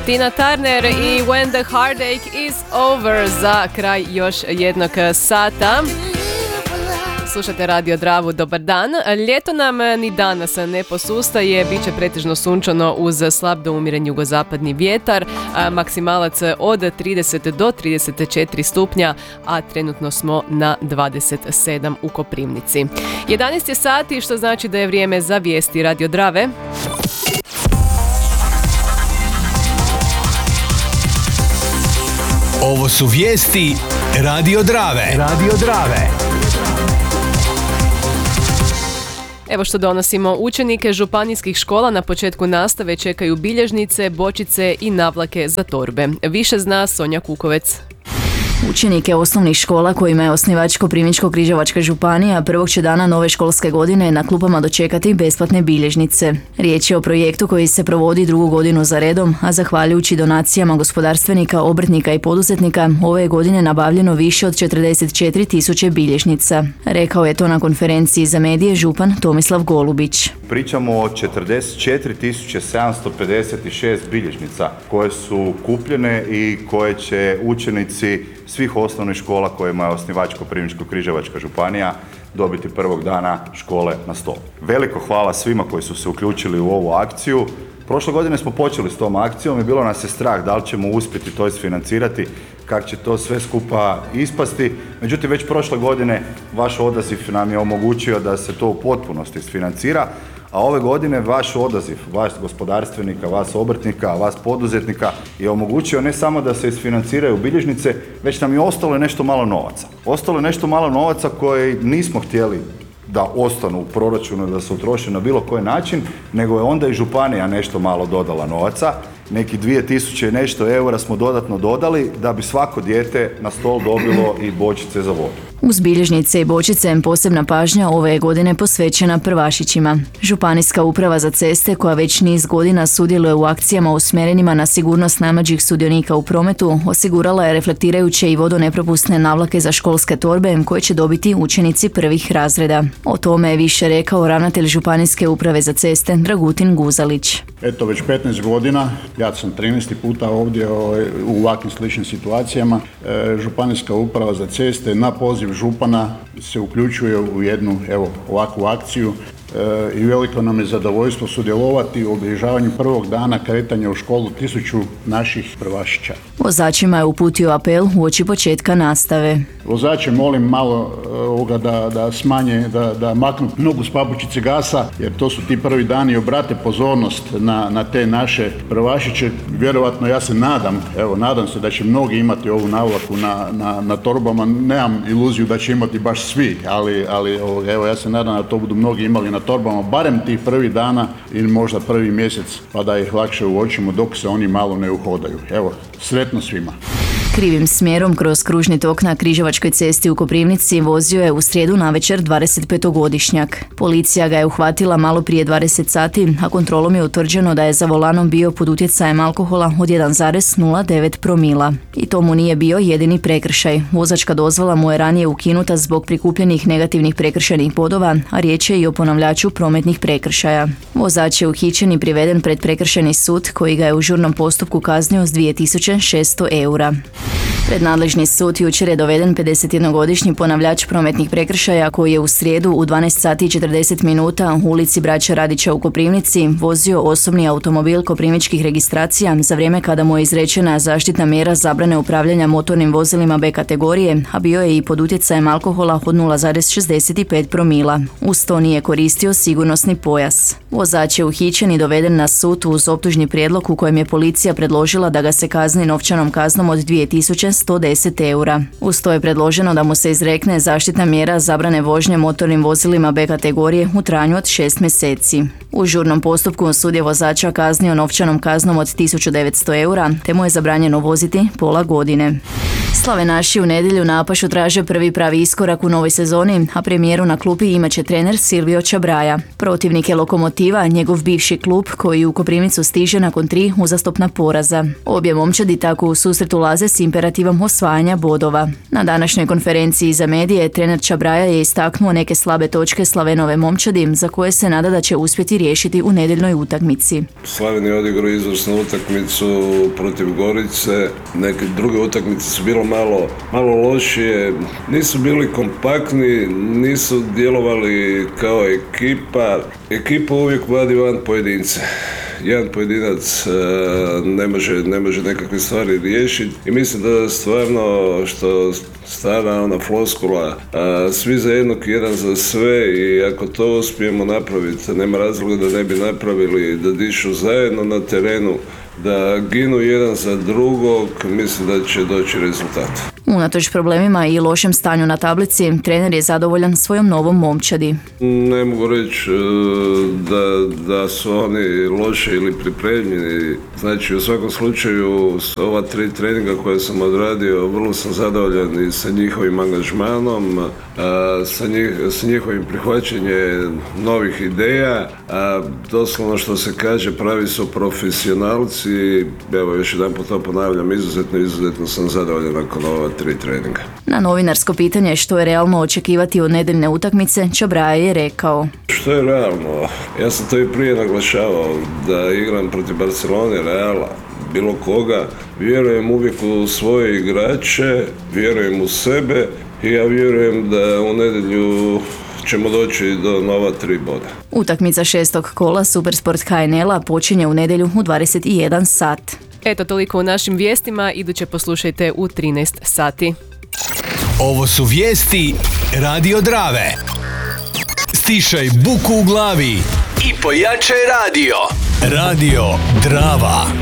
Tina Turner i When the Heartache is Over za kraj još jednog sata. Slušate Radio Dravu, dobar dan. Ljeto nam ni danas ne posustaje, bit će pretežno sunčano uz slab do umjeren jugozapadni vjetar, maksimalac od 30 do 34 stupnja, a trenutno smo na 27 u Koprivnici. 11 je sati, što znači da je vrijeme za vijesti Radio Drave. Ovo su vijesti Radio Drave. Radio Drave. Evo što donosimo. Učenike županijskih škola na početku nastave čekaju bilježnice, bočice i navlake za torbe. Više zna Sonja Kukovec. Učenike osnovnih škola kojima je osnivač Koprivničko-križevačka županija prvog će dana nove školske godine na klupama dočekati besplatne bilježnice. Riječ je o projektu koji se provodi drugu godinu za redom, a zahvaljujući donacijama gospodarstvenika, obrtnika i poduzetnika, ove je godine nabavljeno više od 44.000 bilježnica. Rekao je to na konferenciji za medije župan Tomislav Golubić. Pričamo o 44.756 bilježnica koje su kupljene i koje će učenici svih osnovnih škola kojima je osnivač Koprivničko-križevačka županija dobiti prvog dana škole na stol. Veliko hvala svima koji su se uključili u ovu akciju. Prošle godine smo počeli s tom akcijom i bilo nas je strah da li ćemo uspjeti to isfinancirati, kako će to sve skupa ispasti. Međutim, već prošle godine vaš odaziv nam je omogućio da se to u potpunosti isfinancira, a ove godine vaš odaziv, vas gospodarstvenika, vas obrtnika, vas poduzetnika je omogućio ne samo da se isfinanciraju bilježnice, već nam je ostalo nešto malo novaca. Ostalo je nešto malo novaca koje nismo htjeli da ostanu u proračunu, da se utroše na bilo koji način, nego je onda i županija nešto malo dodala novaca. Neki 2000 i nešto eura smo dodatno dodali da bi svako dijete na stol dobilo i bočice za vodu. Uz bilježnice i bočice posebna pažnja ove je godine posvećena prvašićima. Županijska uprava za ceste, koja već niz godina sudjeluje u akcijama usmjerenima na sigurnost najmlađih sudionika u prometu, osigurala je reflektirajuće i vodonepropusne navlake za školske torbe koje će dobiti učenici prvih razreda. O tome je više rekao ravnatelj Županijske uprave za ceste Dragutin Guzalić. Eto, već 15 godina, ja sam 13. puta ovdje u ovakvim sličnim situacijama. Županijska uprava za ceste na poziv župana se uključuje u jednu ovakvu akciju i veliko nam je zadovoljstvo sudjelovati u obilježavanju prvog dana kretanja u školu 1000 naših prvašića. Vozačima je uputio apel uoči početka nastave. Vozače molim malo da smanje, da maknu nogu s papučice gasa, jer to su ti prvi dani, obrate pozornost na te naše prvašiće. Vjerovatno ja se nadam se da će mnogi imati ovu navlaku na torbama. Nemam iluziju da će imati baš svi, ali ja se nadam da to budu mnogi imali na torbama, barem tih prvih dana ili možda prvi mjesec, pa da ih lakše uočimo dok se oni malo ne uhodaju. Evo, sretno svima. Krivim smjerom kroz kružni tok na Križevačkoj cesti u Koprivnici vozio je u srijedu navečer 25-godišnjak. Policija ga je uhvatila malo prije 20 sati, a kontrolom je utvrđeno da je za volanom bio pod utjecajem alkohola od 1,09 promila. I to mu nije bio jedini prekršaj. Vozačka dozvola mu je ranije ukinuta zbog prikupljenih negativnih prekršajnih bodova, a riječ je i o ponavljaču prometnih prekršaja. Vozač je uhićen i priveden pred prekršajni sud koji ga je u žurnom postupku kaznio s 2600 eura. Pred nadležni sud jučer je doveden 51-godišnji ponavljač prometnih prekršaja koji je u srijedu u 12 sati i 40 minuta u ulici Braće Radića u Koprivnici vozio osobni automobil koprivničkih registracija za vrijeme kada mu je izrečena zaštitna mjera zabrane upravljanja motornim vozilima B kategorije, a bio je i pod utjecajem alkohola od 0,65 promila. Uz to nije koristio sigurnosni pojas. Vozač je uhićen i doveden na sud uz optužni prijedlog u kojem je policija predložila da ga se kazni novčanom kaznom od 2110 eura. Uz to je predloženo da mu se izrekne zaštitna mjera zabrane vožnje motornim vozilima B kategorije u trajanju od 6 mjeseci. U žurnom postupku sud je vozača kaznio novčanom kaznom od 1900 eura, te mu je zabranjeno voziti pola godine. Slavenaši u nedjelju na Apašu traže prvi pravi iskorak u novoj sezoni, a premijeru na klupi imat će trener Silvio Čabraja. Protivnik je Lokomotiva, njegov bivši klub koji u Koprivnicu stiže nakon 3 uzastopna poraza. Obje momčadi tako u susret ulaze s imperativom osvajanja bodova. Na današnjoj konferenciji za medije trener Čabraja je istaknuo neke slabe točke Slavenove momčadi za koje se nada da će uspjeti riješiti u nedjeljnoj utakmici. Slaven je odigrao izvrsnu utakmicu protiv Gorice, neke druge utakmice su bilo malo lošije, nisu bili kompaktni, nisu djelovali kao ekipa. Ekipa uvijek vadi van pojedince. Jedan pojedinac ne može nekakve stvari riješiti i mislim da stvarno što stara ona floskula, svi za jednog, jedan za sve, i ako to uspijemo napraviti, nema razloga da ne bi napravili, da dišu zajedno na terenu, da ginu jedan za drugog, mislim da će doći rezultat. Unatoč problemima i lošem stanju na tablici, trener je zadovoljan svojom novom momčadi. Ne mogu reći da su oni loše ili pripremljeni. Znači, u svakom slučaju, ova 3 treninga koje sam odradio, vrlo sam zadovoljan i sa njihovim angažmanom, sa njihovim prihvaćanjem novih ideja. Doslovno što se kaže, pravi su profesionalci. Evo, još jedan put to ponavljam, izuzetno sam zadovoljan nakon ova 3 treninga. Na novinarsko pitanje što je realno očekivati od nedeljne utakmice, Čabraja je rekao: što je realno? Ja sam to i prije naglašavao, da igram protiv Barcelone, Reala, bilo koga. Vjerujem uvijek u svoje igrače, vjerujem u sebe i ja vjerujem da u nedjelju ćemo doći do nova 3 boda. Utakmica 6. kola Supersport HNL-a počinje u nedjelju u 21 sat. Eto, toliko u našim vijestima, iduće poslušajte u 13 sati. Ovo su vijesti Radio Drave. Stišaj buku u glavi i pojačaj radio. Radio Drava.